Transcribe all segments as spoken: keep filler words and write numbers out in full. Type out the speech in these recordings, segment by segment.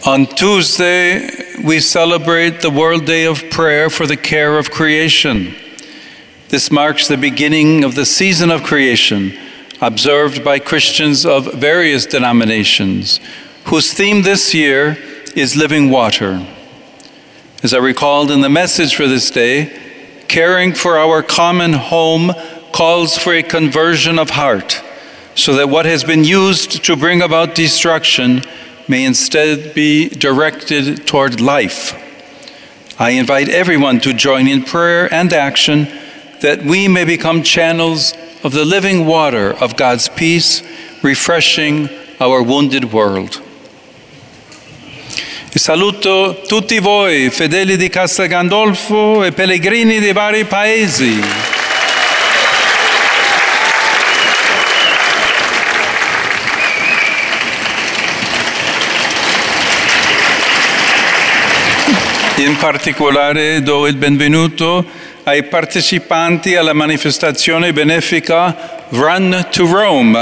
On Tuesday, we celebrate the World Day of Prayer for the Care of Creation. This marks the beginning of the season of creation, observed by Christians of various denominations, whose theme this year is living water. As I recalled in the message for this day, caring for our common home calls for a conversion of heart, so that what has been used to bring about destruction may instead be directed toward life. I invite everyone to join in prayer and action that we may become channels of the living water of God's peace, refreshing our wounded world. E saluto tutti voi, fedeli di Castel Gandolfo e pellegrini di vari paesi. In particolare do il benvenuto ai partecipanti alla manifestazione benefica Run to Rome.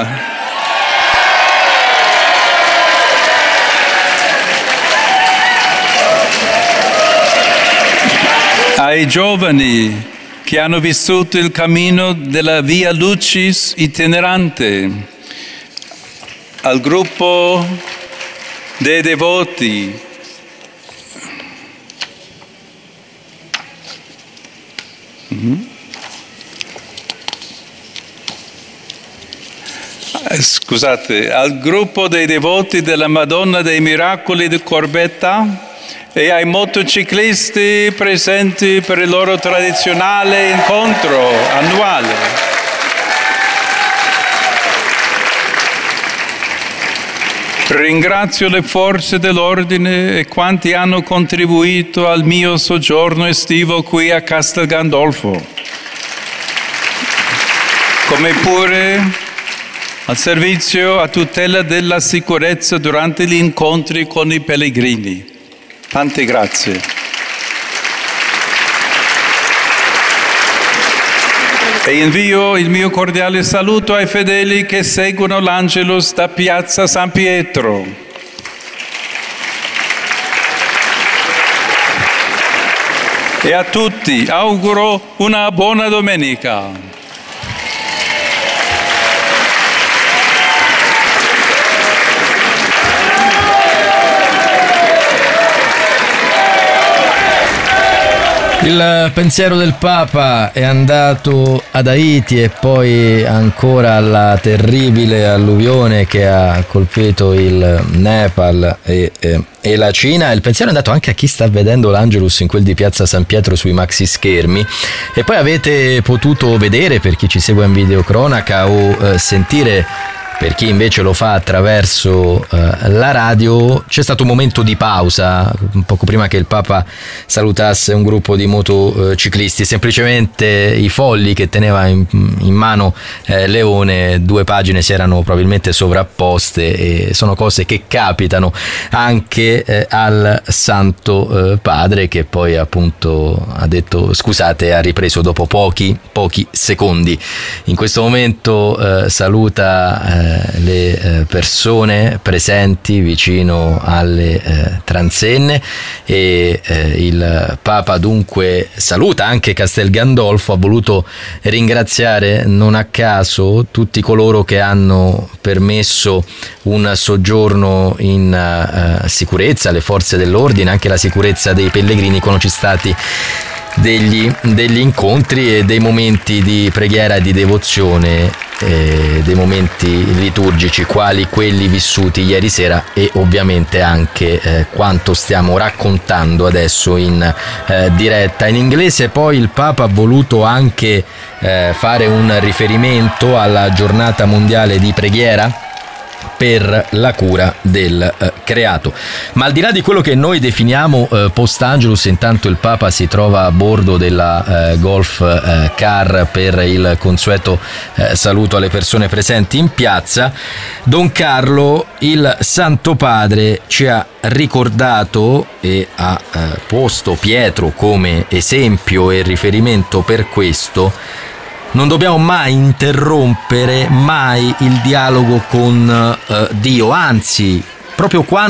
Ai giovani che hanno vissuto il cammino della Via Lucis itinerante, al gruppo dei devoti, mm-hmm. scusate, al gruppo dei devoti della Madonna dei Miracoli di Corbetta e ai motociclisti presenti per il loro tradizionale incontro annuale. Ringrazio le forze dell'ordine e quanti hanno contribuito al mio soggiorno estivo qui a Castel Gandolfo, come pure al servizio a tutela della sicurezza durante gli incontri con i pellegrini. Tante grazie. E invio il mio cordiale saluto ai fedeli che seguono l'Angelus da Piazza San Pietro. E a tutti auguro una buona domenica. Il pensiero del Papa è andato ad Haiti e poi ancora alla terribile alluvione che ha colpito il Nepal e, e, e la Cina. Il pensiero è andato anche a chi sta vedendo l'Angelus in quel di Piazza San Pietro sui maxi schermi, e poi avete potuto vedere, per chi ci segue in videocronaca o eh, sentire per chi invece lo fa attraverso eh, la radio, c'è stato un momento di pausa poco prima che il Papa salutasse un gruppo di motociclisti. Semplicemente i folli che teneva in, in mano eh, Leone, due pagine si erano probabilmente sovrapposte, e sono cose che capitano anche eh, al Santo eh, Padre, che poi appunto ha detto scusate e ha ripreso dopo pochi pochi secondi. In questo momento eh, saluta eh, le persone presenti vicino alle eh, transenne, e eh, il Papa dunque saluta anche Castel Gandolfo. Ha voluto ringraziare non a caso tutti coloro che hanno permesso un soggiorno in uh, sicurezza, le forze dell'ordine, anche la sicurezza dei pellegrini quando ci stati degli, degli incontri e dei momenti di preghiera e di devozione, eh, dei momenti liturgici quali quelli vissuti ieri sera, e ovviamente anche eh, quanto stiamo raccontando adesso in eh, diretta in inglese. Poi il Papa ha voluto anche eh, fare un riferimento alla giornata mondiale di preghiera per la cura del eh, creato. Ma al di là di quello che noi definiamo eh, post-Angelus, intanto il Papa si trova a bordo della eh, Golf eh, Car per il consueto eh, saluto alle persone presenti in piazza. Don Carlo, il Santo Padre, ci ha ricordato e ha eh, posto Pietro come esempio e riferimento per questo. Non dobbiamo mai interrompere mai il dialogo con uh, Dio, anzi, proprio quando